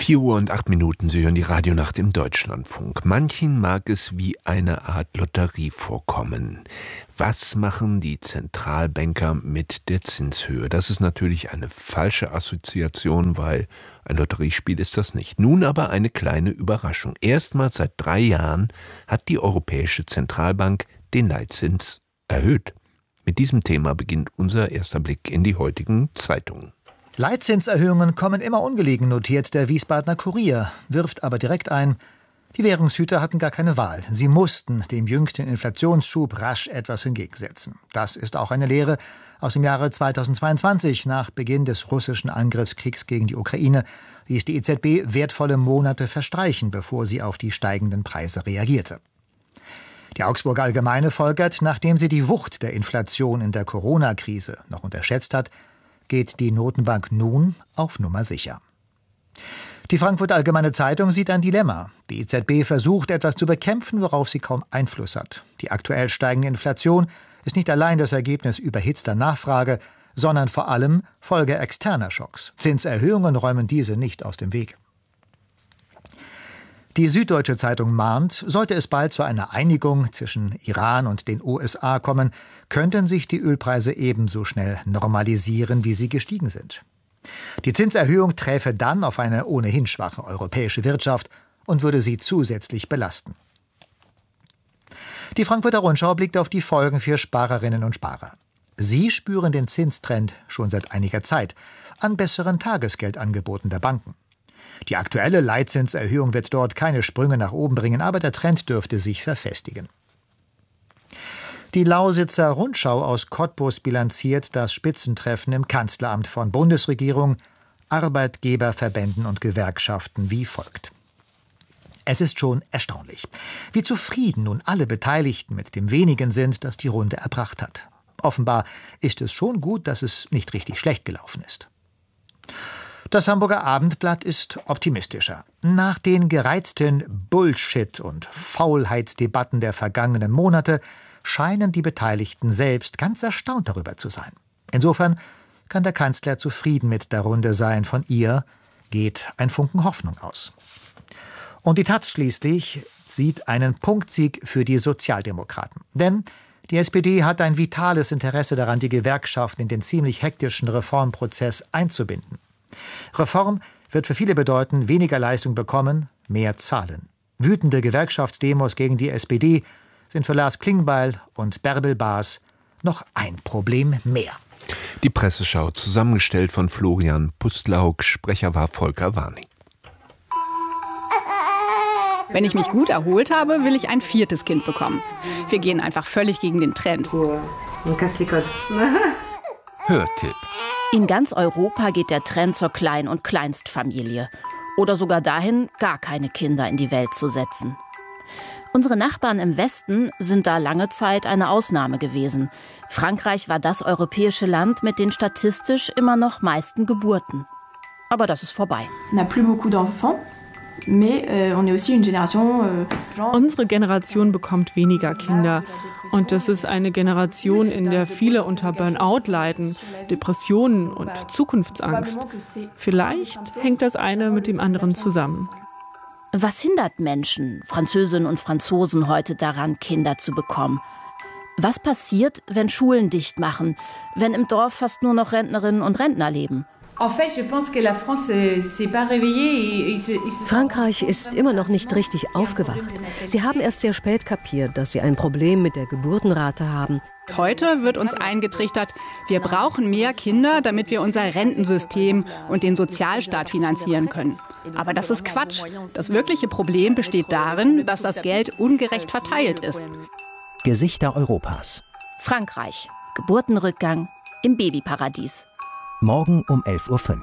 4:08. Sie hören die Radionacht im Deutschlandfunk. Manchen mag es wie eine Art Lotterie vorkommen. Was machen die Zentralbanker mit der Zinshöhe? Das ist natürlich eine falsche Assoziation, weil ein Lotteriespiel ist das nicht. Nun aber eine kleine Überraschung. Erstmals seit 3 Jahren hat die Europäische Zentralbank den Leitzins erhöht. Mit diesem Thema beginnt unser erster Blick in die heutigen Zeitungen. Leitzinserhöhungen kommen immer ungelegen, notiert der Wiesbadener Kurier, wirft aber direkt ein, die Währungshüter hatten gar keine Wahl. Sie mussten dem jüngsten Inflationsschub rasch etwas entgegensetzen. Das ist auch eine Lehre aus dem Jahre 2022. Nach Beginn des russischen Angriffskriegs gegen die Ukraine ließ die EZB wertvolle Monate verstreichen, bevor sie auf die steigenden Preise reagierte. Die Augsburger Allgemeine folgert, nachdem sie die Wucht der Inflation in der Corona-Krise noch unterschätzt hat, geht die Notenbank nun auf Nummer sicher. Die Frankfurter Allgemeine Zeitung sieht ein Dilemma. Die EZB versucht, etwas zu bekämpfen, worauf sie kaum Einfluss hat. Die aktuell steigende Inflation ist nicht allein das Ergebnis überhitzter Nachfrage, sondern vor allem Folge externer Schocks. Zinserhöhungen räumen diese nicht aus dem Weg. Die Süddeutsche Zeitung mahnt, sollte es bald zu einer Einigung zwischen Iran und den USA kommen, könnten sich die Ölpreise ebenso schnell normalisieren, wie sie gestiegen sind. Die Zinserhöhung träfe dann auf eine ohnehin schwache europäische Wirtschaft und würde sie zusätzlich belasten. Die Frankfurter Rundschau blickt auf die Folgen für Sparerinnen und Sparer. Sie spüren den Zinstrend schon seit einiger Zeit an besseren Tagesgeldangeboten der Banken. Die aktuelle Leitzinserhöhung wird dort keine Sprünge nach oben bringen, aber der Trend dürfte sich verfestigen. Die Lausitzer Rundschau aus Cottbus bilanziert das Spitzentreffen im Kanzleramt von Bundesregierung, Arbeitgeberverbänden und Gewerkschaften wie folgt. Es ist schon erstaunlich, wie zufrieden nun alle Beteiligten mit dem wenigen sind, das die Runde erbracht hat. Offenbar ist es schon gut, dass es nicht richtig schlecht gelaufen ist. Das Hamburger Abendblatt ist optimistischer. Nach den gereizten Bullshit- und Faulheitsdebatten der vergangenen Monate scheinen die Beteiligten selbst ganz erstaunt darüber zu sein. Insofern kann der Kanzler zufrieden mit der Runde sein. Von ihr geht ein Funken Hoffnung aus. Und die Taz schließlich sieht einen Punktsieg für die Sozialdemokraten. Denn die SPD hat ein vitales Interesse daran, die Gewerkschaften in den ziemlich hektischen Reformprozess einzubinden. Reform wird für viele bedeuten, weniger Leistung bekommen, mehr zahlen. Wütende Gewerkschaftsdemos gegen die SPD sind für Lars Klingbeil und Bärbel Baas noch ein Problem mehr. Die Presseschau, zusammengestellt von Florian Pustlauk, Sprecher war Volker Warning. Wenn ich mich gut erholt habe, will ich ein 4. Kind bekommen. Wir gehen einfach völlig gegen den Trend. Hörtipp. In ganz Europa geht der Trend zur Klein- und Kleinstfamilie. Oder sogar dahin, gar keine Kinder in die Welt zu setzen. Unsere Nachbarn im Westen sind da lange Zeit eine Ausnahme gewesen. Frankreich war das europäische Land mit den statistisch immer noch meisten Geburten. Aber das ist vorbei. Unsere Generation bekommt weniger Kinder. Und das ist eine Generation, in der viele unter Burnout leiden, Depressionen und Zukunftsangst. Vielleicht hängt das eine mit dem anderen zusammen. Was hindert Menschen, Französinnen und Franzosen, heute daran, Kinder zu bekommen? Was passiert, wenn Schulen dicht machen, wenn im Dorf fast nur noch Rentnerinnen und Rentner leben? Frankreich ist immer noch nicht richtig aufgewacht. Sie haben erst sehr spät kapiert, dass sie ein Problem mit der Geburtenrate haben. Heute wird uns eingetrichtert, wir brauchen mehr Kinder, damit wir unser Rentensystem und den Sozialstaat finanzieren können. Aber das ist Quatsch. Das wirkliche Problem besteht darin, dass das Geld ungerecht verteilt ist. Gesichter Europas. Frankreich. Geburtenrückgang im Babyparadies. Morgen um 11:05 Uhr.